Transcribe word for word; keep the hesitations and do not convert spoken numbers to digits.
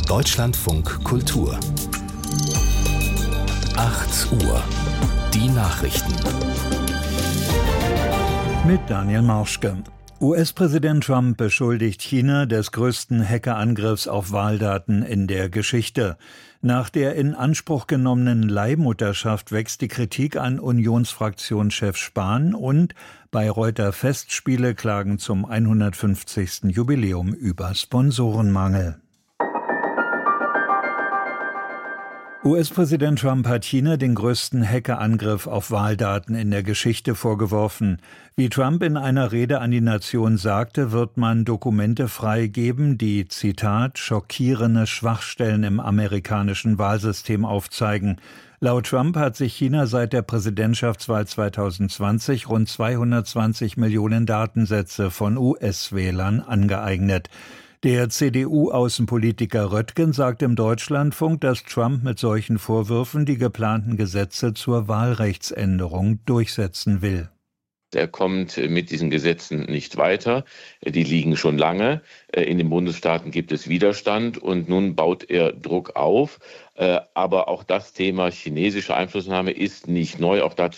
Deutschlandfunk Kultur. acht Uhr. Die Nachrichten. Mit Daniel Mauschke. U S-Präsident Trump beschuldigt China des größten Hackerangriffs auf Wahldaten in der Geschichte. Nach der in Anspruch genommenen Leihmutterschaft wächst die Kritik an Unionsfraktionschef Spahn und Bayreuther Festspiele klagen zum hundertfünfzigsten Jubiläum über Sponsorenmangel. U S-Präsident Trump hat China den größten Hackerangriff auf Wahldaten in der Geschichte vorgeworfen. Wie Trump in einer Rede an die Nation sagte, wird man Dokumente freigeben, die, Zitat, schockierende Schwachstellen im amerikanischen Wahlsystem aufzeigen. Laut Trump hat sich China seit der Präsidentschaftswahl zweitausendzwanzig rund zweihundertzwanzig Millionen Datensätze von U S-Wählern angeeignet. Der C D U-Außenpolitiker Röttgen sagt im Deutschlandfunk, dass Trump mit solchen Vorwürfen die geplanten Gesetze zur Wahlrechtsänderung durchsetzen will. Er kommt mit diesen Gesetzen nicht weiter. Die liegen schon lange. In den Bundesstaaten gibt es Widerstand und nun baut er Druck auf. Aber auch das Thema chinesische Einflussnahme ist nicht neu. Auch dazu